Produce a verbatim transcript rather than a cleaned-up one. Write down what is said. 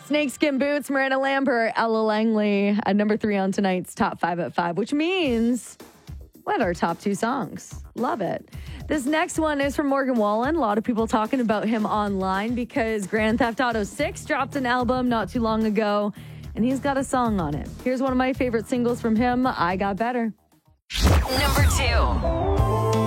Snakeskin Boots, Miranda Lambert, Ella Langley at number three on tonight's Top five at five, which means what are our top two songs? Love it. This next one is from Morgan Wallen. A lot of people talking about him online because Grand Theft Auto six dropped an album not too long ago, and he's got a song on it. Here's one of my favorite singles from him, I Got Better. Number two.